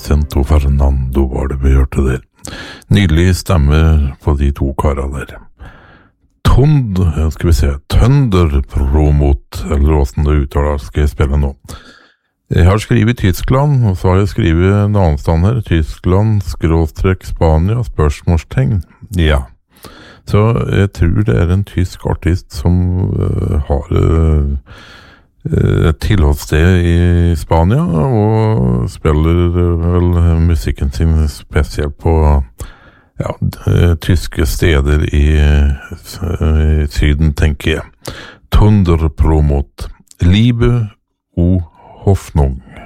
Vicente og Fernando var det vi hørte der. Nydelig stemme på de to karer der. Thunder Promot, eller hvordan det uttaler, skal jeg spille nå. Jeg har skrivet Tyskland, og så har jeg skrivet en annen stand her. Tyskland, /Spania, spørsmålstegn. Ja. Så jeg tror det en tysk artist som har et tilholdssted i Spania, og spiller vel musikken sin spesielt på tyske steder i Syden, tenker jeg. Thunder Promot. Liebe og Hoffnung.